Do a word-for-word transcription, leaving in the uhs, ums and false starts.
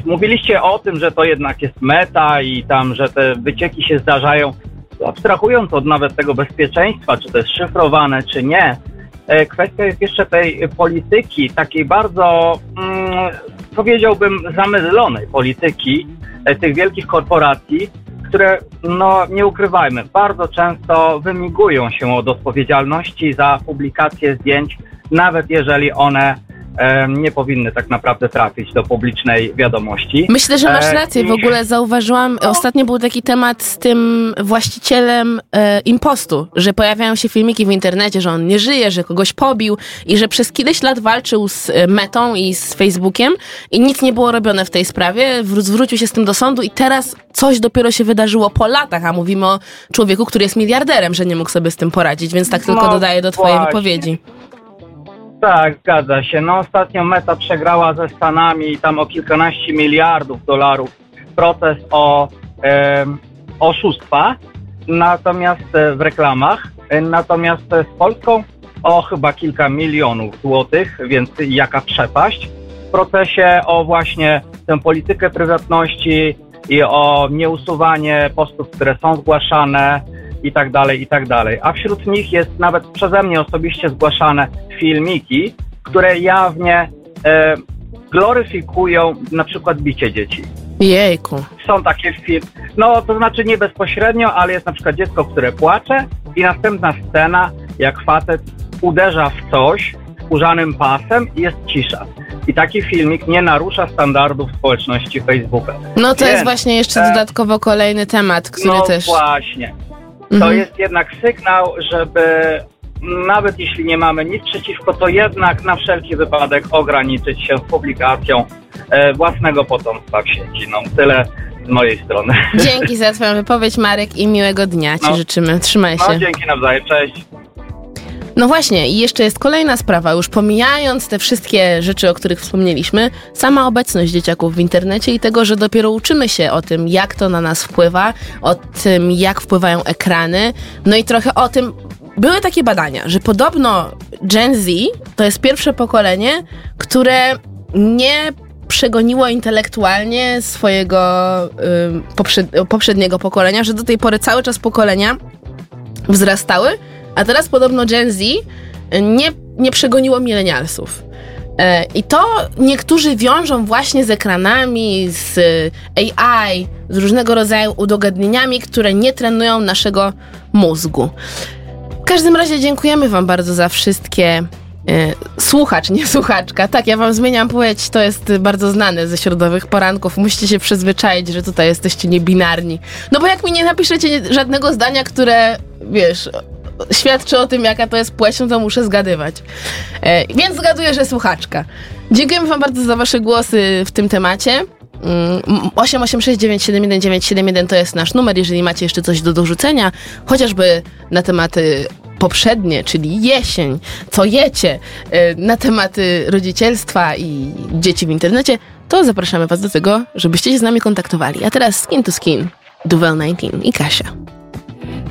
mówiliście o tym, że to jednak jest meta i tam, że te wycieki się zdarzają. Abstrahując od nawet tego bezpieczeństwa, czy to jest szyfrowane, czy nie, kwestia jest jeszcze tej polityki, takiej bardzo, mm, powiedziałbym, zamydlonej polityki tych wielkich korporacji, które, no nie ukrywajmy, bardzo często wymigują się od odpowiedzialności za publikację zdjęć, nawet jeżeli one e, nie powinny tak naprawdę trafić do publicznej wiadomości. Myślę, że masz rację. W e, ogóle zauważyłam, no. Ostatnio był taki temat z tym właścicielem e, impostu, że pojawiają się filmiki w internecie, że on nie żyje, że kogoś pobił i że przez ileś lat walczył z Metą i z Facebookiem i nic nie było robione w tej sprawie. Wró- zwrócił się z tym do sądu i teraz coś dopiero się wydarzyło po latach, a mówimy o człowieku, który jest miliarderem, że nie mógł sobie z tym poradzić, więc tak tylko no, dodaję do twojej właśnie. wypowiedzi. Tak, zgadza się. No ostatnio Meta przegrała ze Stanami tam o kilkanaście miliardów dolarów proces o e, oszustwa, natomiast e, w reklamach, e, natomiast e, z Polską o chyba kilka milionów złotych, więc jaka przepaść. W procesie o właśnie tę politykę prywatności i o nieusuwanie postów, które są zgłaszane i tak dalej, i tak dalej. A wśród nich jest nawet przeze mnie osobiście zgłaszane filmiki, które jawnie e, gloryfikują na przykład bicie dzieci. Jejku. Są takie filmy, no to znaczy nie bezpośrednio, ale jest na przykład dziecko, które płacze i następna scena, jak facet uderza w coś skórzanym pasem i jest cisza. I taki filmik nie narusza standardów społeczności Facebooka. No to Więc, jest właśnie jeszcze e, dodatkowo kolejny temat, który no też... No właśnie. To mhm. jest jednak sygnał, żeby nawet jeśli nie mamy nic przeciwko, to jednak na wszelki wypadek ograniczyć się z publikacją e, własnego potomstwa w sieci. No tyle z mojej strony. Dzięki za twoją wypowiedź, Marek, i miłego dnia ci no. życzymy. Trzymaj się. No dzięki nawzajem, cześć. No właśnie, i jeszcze jest kolejna sprawa, już pomijając te wszystkie rzeczy, o których wspomnieliśmy, sama obecność dzieciaków w internecie i tego, że dopiero uczymy się o tym, jak to na nas wpływa, o tym, jak wpływają ekrany, no i trochę o tym, były takie badania, że podobno Gen Z to jest pierwsze pokolenie, które nie przegoniło intelektualnie swojego y, poprzed, poprzedniego pokolenia, że do tej pory cały czas pokolenia wzrastały, a teraz podobno Gen Z nie, nie przegoniło milenialsów. E, I to niektórzy wiążą właśnie z ekranami, z A I, z różnego rodzaju udogodnieniami, które nie trenują naszego mózgu. W każdym razie dziękujemy wam bardzo za wszystkie e, słuchacz, nie słuchaczka. Tak, ja wam zmieniam płeć, to jest bardzo znane ze środowych poranków. Musicie się przyzwyczaić, że tutaj jesteście niebinarni. No bo jak mi nie napiszecie żadnego zdania, które, wiesz, świadczy o tym, jaka to jest płeć, no to muszę zgadywać. E, więc zgaduję, że słuchaczka. Dziękujemy wam bardzo za wasze głosy w tym temacie. osiem osiem sześć dziewięć siedem jeden dziewięć siedem jeden to jest nasz numer, jeżeli macie jeszcze coś do dorzucenia, chociażby na tematy poprzednie, czyli jesień, co jecie, na tematy rodzicielstwa i dzieci w internecie, to zapraszamy was do tego, żebyście się z nami kontaktowali. A teraz Skin to Skin, Duvel dziewiętnaście i Kasia.